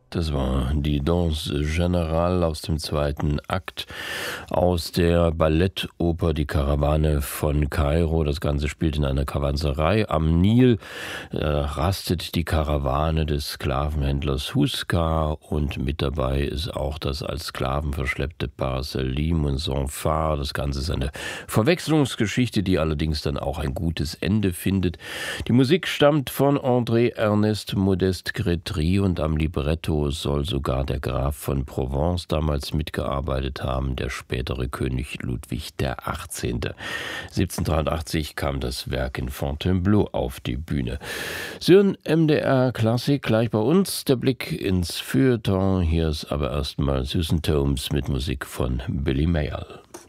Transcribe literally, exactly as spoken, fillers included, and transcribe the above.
Das war die Danse Générale aus dem zweiten Akt aus der Ballettoper Die Karawane von Kairo. Das Ganze spielt in einer Karawanserei am Nil. Äh, rastet die Karawane des Sklavenhändlers Huska und mit dabei ist auch das als Sklaven verschleppte Paar Selim und Zonfar. Das Ganze ist eine Verwechslungsgeschichte, die allerdings dann auch ein gutes Ende findet. Die Musik stammt von André Ernest Modeste Grétry und am Libretto soll sogar der Graf von Provence damals mitgearbeitet haben, der spätere König Ludwig der achtzehnte. siebzehnhundertdreiundachtzig kam das Werk in Fontainebleau auf die Bühne. Sur M D R Klassik, gleich bei uns der Blick ins Feuilleton. Hier ist aber erstmal Susan Thomes mit Musik von Billy Mayall.